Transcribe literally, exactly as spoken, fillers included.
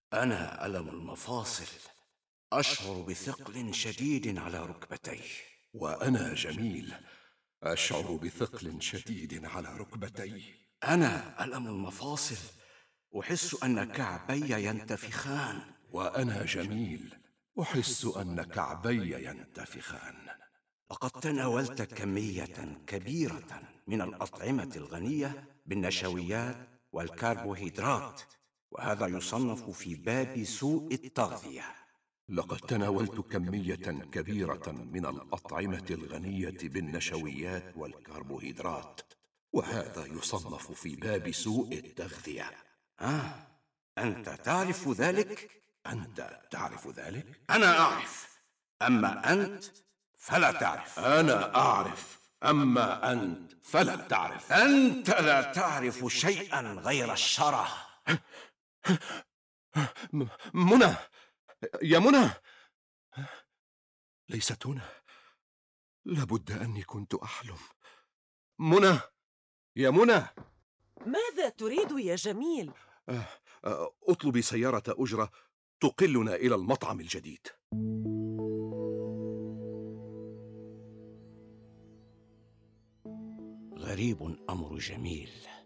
أنا ألم المفاصل، أشعر بثقل شديد على ركبتي. وأنا جميل، أشعر بثقل شديد على ركبتي. أنا ألم المفاصل، أحس أن كعبي ينتفخان. وأنا جميل، أحس أن كعبي ينتفخان. لقد تناولت كمية كبيرة من الأطعمة الغنية بالنشويات والكربوهيدرات، وهذا يصنف في باب سوء التغذية. لقد تناولت كمية كبيرة من الأطعمة الغنية بالنشويات والكربوهيدرات، وهذا يصنف في باب سوء التغذية. آه، أنت تعرف ذلك؟ أنت تعرف ذلك؟ أنا أعرف، أما أنت فلا تعرف. أنا أعرف، أما أنت فلا تعرف. أنت لا تعرف شيئا غير الشره. م- منى، يا منى، ليست هنا. لابد أني كنت أحلم. منى، يا منى. ماذا تريد يا جميل؟ آه، آه، اطلبي سيارة أجرة تقلنا إلى المطعم الجديد. غريب أمر جميل،